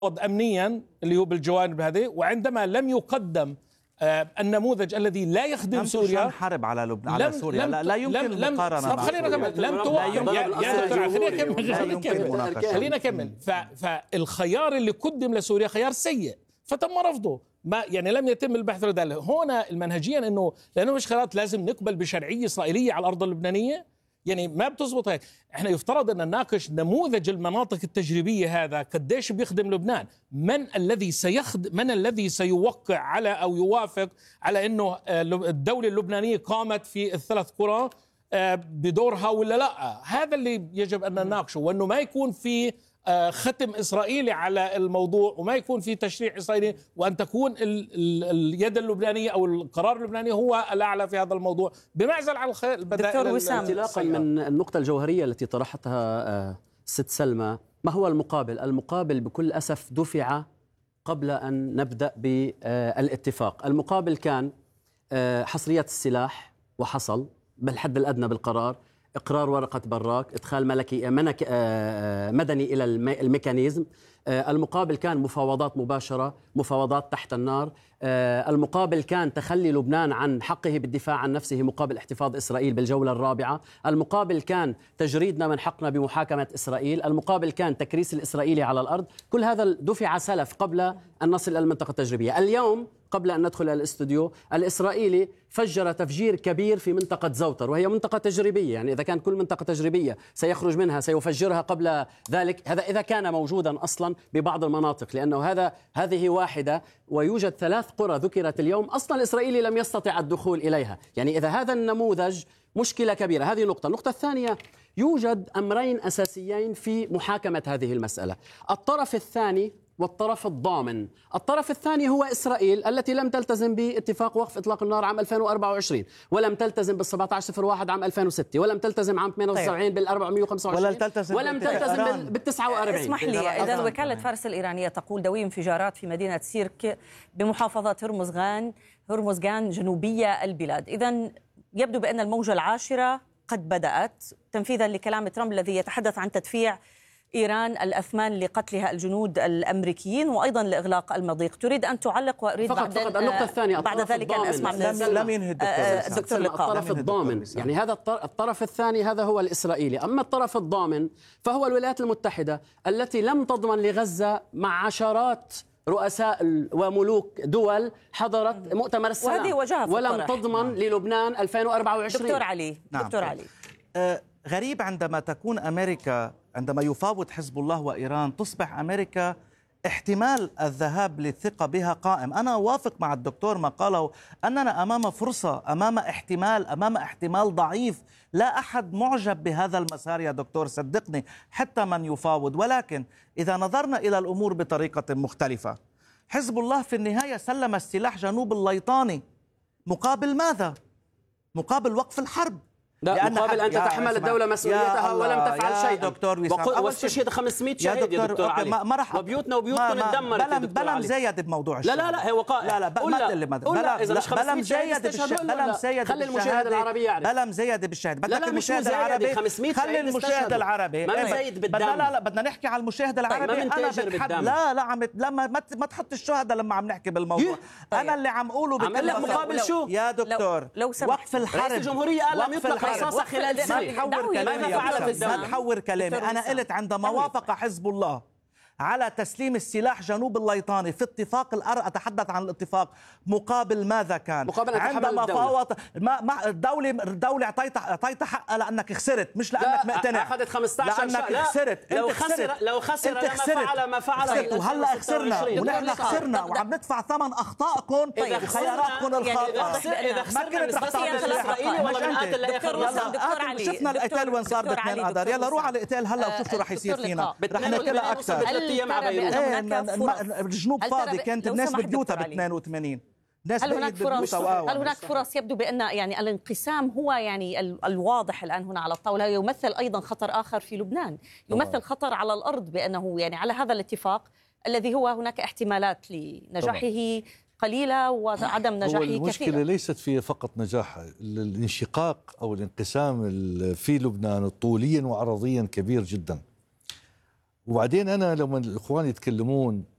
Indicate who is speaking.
Speaker 1: أمنيا اللي هو بالجوانب هذه، وعندما لم يقدم النموذج الذي لا يخدم سوريا.
Speaker 2: لم حرب على لبنان على سوريا، لا يمكن المقارنة مع
Speaker 1: خلينا نكمل. لم توقف. خلينا نكمل. فالخيار اللي قدم لسوريا خيار سيء فتم رفضه، ما يعني لم يتم البحث عنه. هنا المنهجيا انه لانه مش خيارات لازم نقبل بشرعيه اسرائيليه على الارض اللبنانيه، يعني ما بتزبط هيك. احنا يفترض ان نناقش نموذج المناطق التجريبيه هذا قديش بيخدم لبنان، من الذي سيوقع على او يوافق على انه الدوله اللبنانيه قامت في الثلاث قرى بدورها ولا لا. هذا اللي يجب ان نناقشه، وانه ما يكون في ختم إسرائيلي على الموضوع، وما يكون في تشريع إسرائيلي، وأن تكون اليد اللبنانية أو القرار اللبناني هو الأعلى في هذا الموضوع، بمعزل عن البدائل.
Speaker 3: دكتور وسام، انطلاقا من النقطة الجوهرية التي طرحتها ست سلمى، ما هو المقابل؟ المقابل بكل أسف دفع قبل أن نبدأ بالاتفاق. المقابل كان حصرية السلاح، وحصل بالحد الأدنى بالقرار، إقرار ورقة براك، إدخال مدني إلى الميكانيزم. المقابل كان مفاوضات مباشرة، مفاوضات تحت النار. المقابل كان تخلي لبنان عن حقه بالدفاع عن نفسه مقابل احتفاظ إسرائيل بالجولة الرابعة. المقابل كان تجريدنا من حقنا بمحاكمة إسرائيل. المقابل كان تكريس الإسرائيلي على الأرض. كل هذا دفع سلف قبل أن نصل إلى المنطقة التجريبية. اليوم قبل أن ندخل إلى الاستوديو، الإسرائيلي فجر تفجير كبير في منطقة زوتر، وهي منطقة تجريبية، يعني إذا كان كل منطقة تجريبية سيخرج منها سيفجرها قبل ذلك، هذا إذا كان موجودا أصلا ببعض المناطق، لأنه هذه واحدة، ويوجد 3 قرى ذكرت اليوم أصلا الإسرائيلي لم يستطع الدخول إليها. يعني إذا هذا النموذج مشكلة كبيرة. هذه نقطة. النقطة الثانية، يوجد أمرين أساسيين في محاكمة هذه المسألة: الطرف الثاني والطرف الضامن. الطرف الثاني هو إسرائيل التي لم تلتزم باتفاق وقف إطلاق النار عام 2024، ولم تلتزم بال17/1 عام 2006، ولم تلتزم عام 78 بال425، ولم تلتزم بال49.
Speaker 4: اسمح لي، إذا وكالة فارس الإيرانية تقول دوي انفجارات في مدينة سيرك بمحافظة هرمزغان جنوبية البلاد. إذن يبدو بأن الموجة العاشرة قد بدأت، تنفيذا لكلام ترامب الذي يتحدث عن تدفيع إيران الأثمان لقتلها الجنود الأمريكيين وأيضا لإغلاق المضيق. تريد أن تعلق؟ وأريد
Speaker 3: فقط النقطة الثانية
Speaker 4: بعد ذلك أن أسمع من
Speaker 2: لم ينهي
Speaker 3: الدكتور الطرف الضامن. يعني هذا الطرف الثاني هذا هو الإسرائيلي. أما الطرف الضامن فهو الولايات المتحدة التي لم تضمن لغزة مع عشرات رؤساء وملوك دول حضرت مؤتمر السلام، ولم تضمن للبنان 2024.
Speaker 4: دكتور علي.
Speaker 2: نعم.
Speaker 4: دكتور علي،
Speaker 2: غريب عندما تكون أمريكا، عندما يفاوض حزب الله وإيران، تصبح أمريكا احتمال الذهاب للثقة بها قائم. أنا أوافق مع الدكتور ما قاله، أننا أمام فرصة، أمام احتمال ضعيف. لا أحد معجب بهذا المسار يا دكتور، صدقني، حتى من يفاوض. ولكن إذا نظرنا إلى الأمور بطريقة مختلفة، حزب الله في النهاية سلم السلاح جنوب الليطاني مقابل ماذا؟ مقابل وقف الحرب.
Speaker 3: لا، مقابل أن تتحمل الدولة مسؤوليتها ولم تفعل شيء.
Speaker 2: دكتور
Speaker 3: واستشهد 500 شهيد يا دكتور علي، وبيوتنا اتدمرت.
Speaker 2: بلا مزايد بموضوع
Speaker 3: الشهادة. لا هو قائل.
Speaker 2: بلا مزايد
Speaker 3: خلي المشاهد العربي يعرف.
Speaker 2: بلا مزايد بالشهادة.
Speaker 3: لا المشاهد العربي،
Speaker 2: خلي المشاهد العربي
Speaker 3: ما مزايد بالدم.
Speaker 2: لا بدنا نحكي على المشاهد العربي. ما تحط الشهداء لما عم نحكي بالموضوع. أنا اللي عم أقوله
Speaker 3: مقابل شو
Speaker 2: يا دكتور؟
Speaker 3: وقف الحرب. رئيس الجمهورية قال لم يطلق رصاصة خلال سنة.
Speaker 2: ما تحور كلامي. أنا قلت عندما وافق حزب الله على تسليم السلاح جنوب الليطاني في اتفاق أتحدث عن الاتفاق مقابل ماذا كان؟
Speaker 3: مقابل
Speaker 2: عندما فاوض الدولة أعطيتها حق لأنك خسرت، مش لأنك مقتنع.
Speaker 3: أخذت 15
Speaker 2: لأنك خسرت.
Speaker 3: لو خسر لما فعل
Speaker 2: وهلا خسرنا، ونحن خسرنا وعم ندفع ثمن أخطائكم وخياراتكم الخاطئة.
Speaker 3: إذا
Speaker 2: ما كنت رح تعطي
Speaker 3: إسرائيل ولا من قاتل لا
Speaker 4: دكتور
Speaker 2: شفنا القتال وين صار ب 2 آذار. يلا روح على القتال هلا وشوف شو رح يصير فينا. رح نحكي أكثر. الجنوب فاضي، كانت الناس ببيوتها ب 82.
Speaker 4: هل هناك فرص؟ يبدو بأن يعني الانقسام هو يعني الواضح الآن هنا على الطاولة، يمثل أيضا خطر آخر في لبنان، يمثل خطر على الأرض، بأنه يعني على هذا الاتفاق الذي هو هناك احتمالات لنجاحه قليلة وعدم نجاحه كثيرة.
Speaker 5: المشكلة ليست في فقط نجاح، الانشقاق أو الانقسام في لبنان طوليا وعرضيا كبير جدا. وبعدين أنا لما الإخوان يتكلمون